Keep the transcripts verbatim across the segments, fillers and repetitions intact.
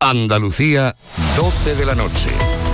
Andalucía, doce de la noche.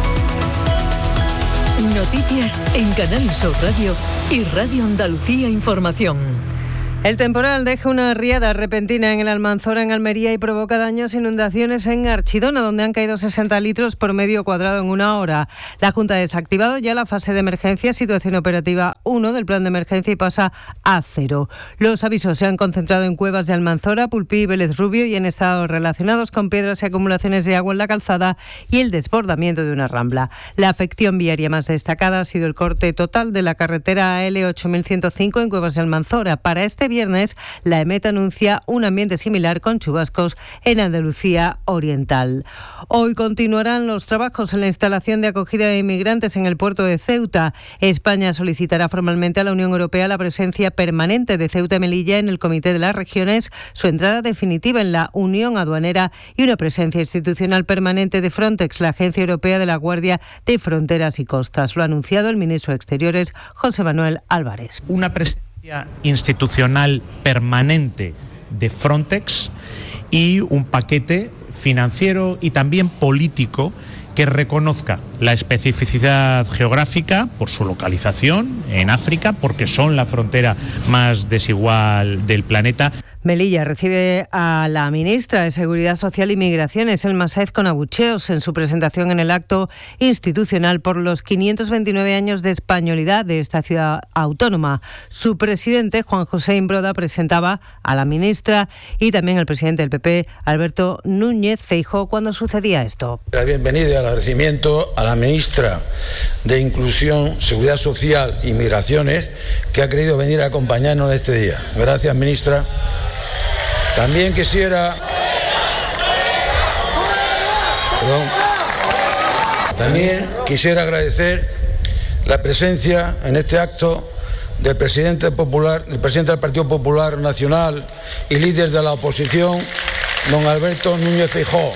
Noticias en Canal Sur Radio y Radio Andalucía Información. El temporal deja una riada repentina en el Almanzora, en Almería, y provoca daños e inundaciones en Archidona, donde han caído sesenta litros por metro cuadrado en una hora. La Junta ha desactivado ya la fase de emergencia, situación operativa uno del plan de emergencia, y pasa a cero. Los avisos se han concentrado en Cuevas de Almanzora, Pulpí y Vélez Rubio, y en estados relacionados con piedras y acumulaciones de agua en la calzada y el desbordamiento de una rambla. La afección viaria más destacada ha sido el corte total de la carretera A L ocho mil ciento cinco en Cuevas de Almanzora. Para este viernes, la EMET anuncia un ambiente similar con chubascos en Andalucía Oriental. Hoy continuarán los trabajos en la instalación de acogida de inmigrantes en el puerto de Ceuta. España solicitará formalmente a la Unión Europea la presencia permanente de Ceuta y Melilla en el Comité de las Regiones, su entrada definitiva en la Unión Aduanera y una presencia institucional permanente de Frontex, la Agencia Europea de la Guardia de Fronteras y Costas. Lo ha anunciado el ministro de Exteriores, José Manuel Álvarez. Una presencia institucional permanente de Frontex y un paquete financiero y también político que reconozca la especificidad geográfica por su localización en África, porque son la frontera más desigual del planeta. Melilla recibe a la ministra de Seguridad Social y Migraciones, Elma Sáez, con abucheos en su presentación en el acto institucional por los quinientos veintinueve años de españolidad de esta ciudad autónoma. Su presidente, Juan José Imbroda, presentaba a la ministra y también al presidente del P P, Alberto Núñez Feijóo, cuando sucedía esto. La bienvenida y el agradecimiento a la ministra de Inclusión, Seguridad Social y Migraciones, que ha querido venir a acompañarnos este día. Gracias, ministra. También quisiera, perdón, también quisiera agradecer la presencia en este acto del presidente popular, del presidente del Partido Popular Nacional y líder de la oposición, don Alberto Núñez Feijóo.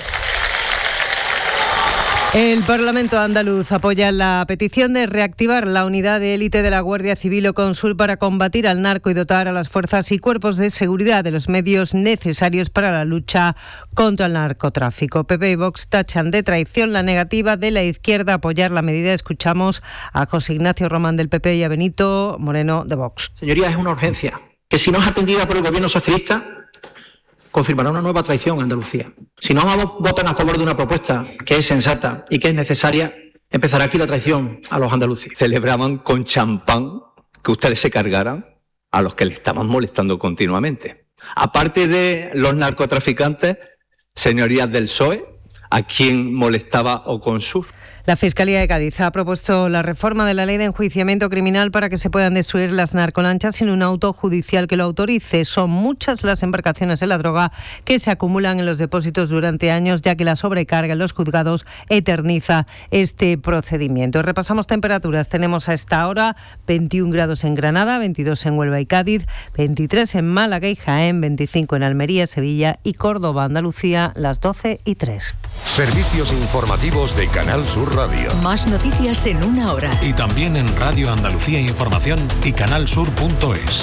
El Parlamento andaluz apoya la petición de reactivar la unidad de élite de la Guardia Civil o Consul para combatir al narco y dotar a las fuerzas y cuerpos de seguridad de los medios necesarios para la lucha contra el narcotráfico. P P y Vox tachan de traición la negativa de la izquierda a apoyar la medida. Escuchamos a José Ignacio Román del P P y a Benito Moreno de Vox. Señorías, es una urgencia que, si no es atendida por el gobierno socialista, confirmará una nueva traición en Andalucía. Si no votan a favor de una propuesta que es sensata y que es necesaria, empezará aquí la traición a los andaluces. Celebraban con champán que ustedes se cargaran a los que le estaban molestando continuamente. Aparte de los narcotraficantes, señorías del P S O E, ¿a quién molestaba Oconsur? La Fiscalía de Cádiz ha propuesto la reforma de la ley de enjuiciamiento criminal para que se puedan destruir las narcolanchas sin un auto judicial que lo autorice. Son muchas las embarcaciones de la droga que se acumulan en los depósitos durante años, ya que la sobrecarga en los juzgados eterniza este procedimiento. Repasamos temperaturas. Tenemos a esta hora veintiún grados en Granada, veintidós en Huelva y Cádiz, veintitrés en Málaga y Jaén, veinticinco en Almería, Sevilla y Córdoba. Andalucía, las doce y tres. Servicios informativos de Canal Sur Radio. Más noticias en una hora. Y también en Radio Andalucía Información y canalsur punto es.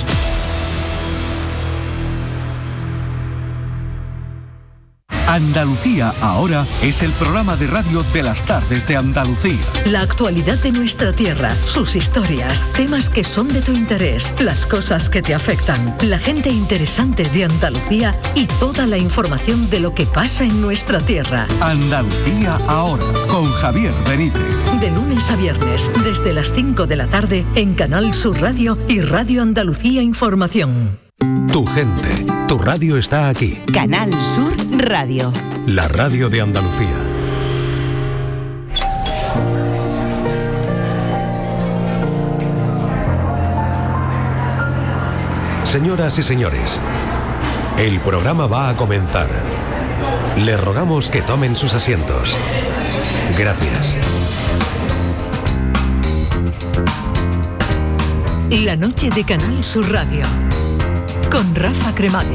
Andalucía Ahora es el programa de radio de las tardes de Andalucía. La actualidad de nuestra tierra, sus historias, temas que son de tu interés, las cosas que te afectan, la gente interesante de Andalucía y toda la información de lo que pasa en nuestra tierra. Andalucía Ahora, con Javier Benítez. De lunes a viernes, desde las cinco de la tarde, en Canal Sur Radio y Radio Andalucía Información. Tu gente, tu radio está aquí. Canal Sur Radio. La radio de Andalucía. Señoras y señores, el programa va a comenzar. Les rogamos que tomen sus asientos. Gracias. La noche de Canal Sur Radio. Con Rafa Cremades.